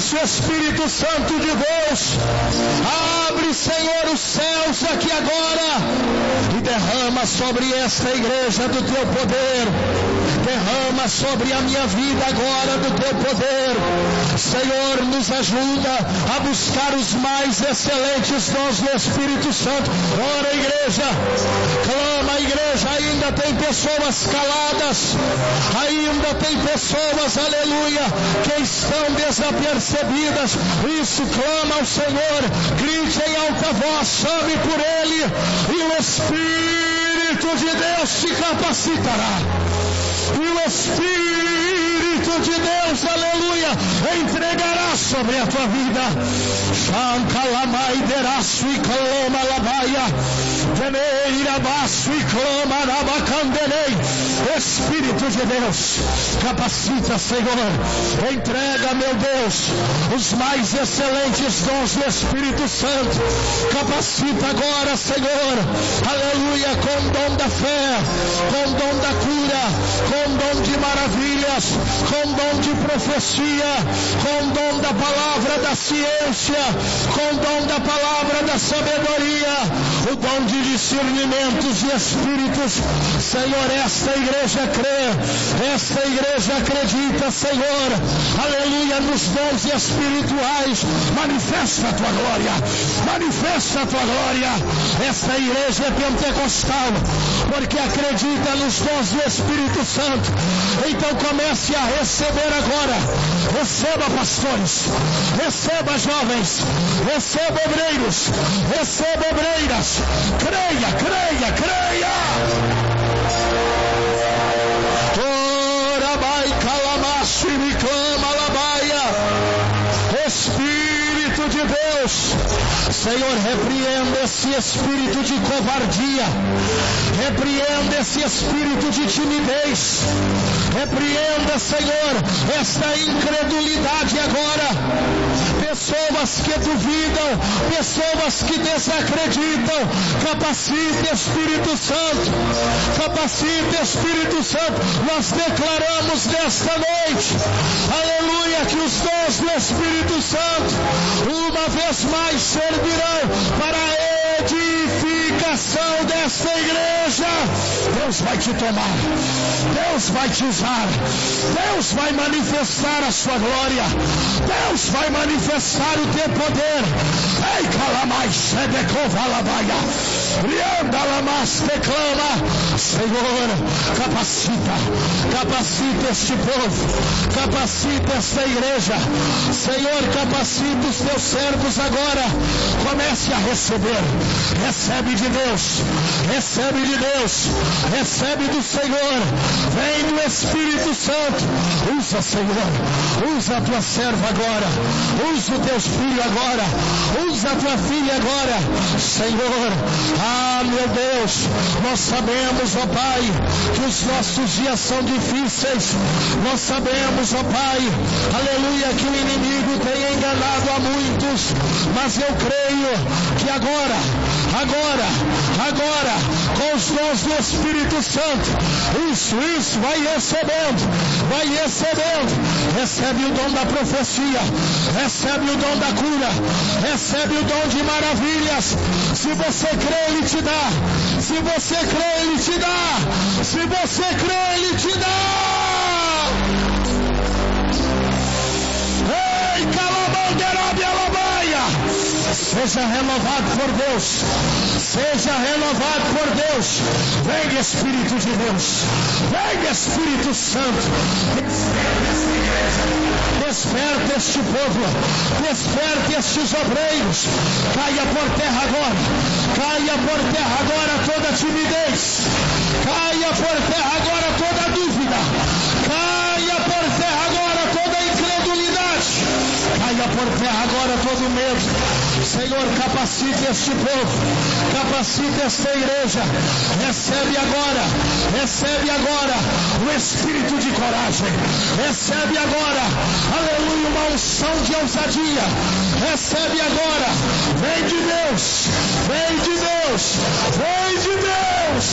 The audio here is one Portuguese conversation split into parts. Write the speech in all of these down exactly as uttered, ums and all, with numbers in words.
Desce o Espírito Santo de Deus. Abre, Senhor, os céus aqui agora e derrama sobre esta igreja do teu poder. Derrama sobre a minha vida agora do teu poder. Senhor, nos ajuda a buscar os mais excelentes dons do Espírito Santo. Ora, igreja, clama, igreja. Ainda tem pessoas caladas, ainda tem pessoas, aleluia, que estão desapercebidas. Isso, clama ao Senhor, grite em alta voz, chame por Ele, e o Espírito de Deus te capacitará. E o Espírito de Deus, aleluia, entregará sobre a tua vida. Shankalabai deraço e clama labaia, veneira baço e clama rabacandelei. Espírito de Deus, capacita, Senhor, entrega, meu Deus, os mais excelentes dons do Espírito Santo. Capacita agora, Senhor, aleluia, com o dom da fé, com o dom da cura, com o dom de maravilhas, com o dom de profecia, com o dom da palavra da ciência, com o dom da palavra da sabedoria, o dom de discernimentos de espíritos. Senhor, esta igreja crê, esta igreja acredita, Senhor, aleluia, nos dons espirituais. Manifesta a tua glória, manifesta a tua glória. Esta igreja é pentecostal, porque acredita nos dons do Espírito Santo. Então comece a receber agora. Receba, pastores, receba, jovens, receba, obreiros, receba, obreiras. Creia, creia, creia. Ora, vai, calamaço e me clama, labaia. Espírito de Deus, Senhor, repreenda esse espírito de covardia, repreenda esse espírito de timidez, repreenda, Senhor, esta incredulidade agora. Pessoas que duvidam, pessoas que desacreditam, capacita, Espírito Santo, capacita, Espírito Santo. Nós declaramos nesta noite, aleluia, que os dons do Espírito Santo uma vez mais servirão para a edificação desta igreja. Deus vai te tomar, Deus vai te usar, Deus vai manifestar a sua glória, Deus vai manifestar o teu poder. Ei, calamai, shedekova labaia, rianda lamas declama. Senhor, capacita, capacita este povo, capacita esta igreja. Senhor, capacita os teus servos agora. Comece a receber, recebe de Deus, recebe de Deus, recebe do Senhor. Vem do Espírito Santo. Usa, Senhor, usa a tua serva agora, usa o teu filho agora, usa a tua filha agora, Senhor. Ah, meu Deus, nós sabemos, ó Pai, que os nossos dias são difíceis. Nós sabemos, ó Pai, aleluia, que o inimigo tem enganado a muitos, mas eu creio que agora, agora, agora, com os dons do Espírito Santo, isso, isso, vai recebendo, vai recebendo. Recebe o dom da profecia, recebe o dom da cura, recebe o dom de maravilhas. Se você crê, Ele te dá. Se você crê, Ele te dá. Se você crê, Ele te dá. Ei, calabandeirabe alabaia. Seja renovado por Deus. Seja renovado por Deus. Vem, Espírito de Deus. Vem, Espírito Santo. Desperta este povo. Desperta estes obreiros. Caia por terra agora. Caia por terra agora toda timidez. Caia por terra agora toda dúvida. Caia por terra agora toda incredulidade. Caia por terra agora todo medo. Senhor, capacite este povo, capacite esta igreja. Recebe agora, recebe agora o espírito de coragem. Recebe agora, aleluia, uma unção de ousadia. Recebe agora, vem de Deus, vem de Deus, vem de Deus.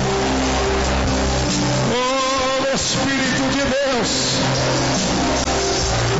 Oh, Espírito de Deus.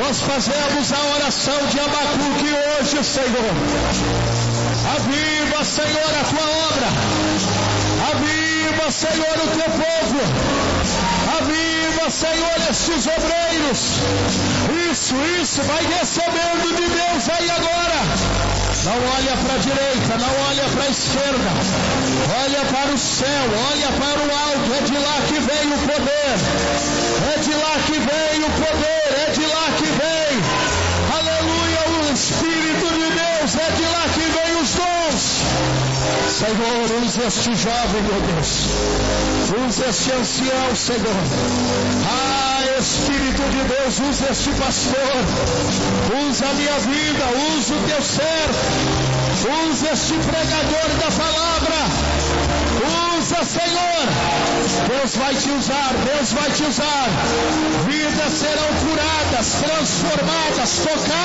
Nós fazemos a oração de Abacuque hoje, Senhor. Aviva, Senhor, a tua obra. Aviva, Senhor, o teu povo. Aviva, Senhor, estes obreiros. Isso, isso, vai recebendo de Deus aí agora. Não olha para a direita, não olha para a esquerda. Olha para o céu, olha para o alto. É de lá que vem o poder. É de lá que vem o poder. É de lá que vem. Aleluia, o Espírito de Deus. É de lá que vem os dons. Senhor, usa este jovem, meu Deus. Usa este ancião, Senhor. Ah, Espírito de Deus, usa este pastor. Usa a minha vida, usa o teu servo. Usa este pregador da palavra. Usa, Senhor. Deus vai te usar, Deus vai te usar. Vidas serão curadas, transformadas, tocadas.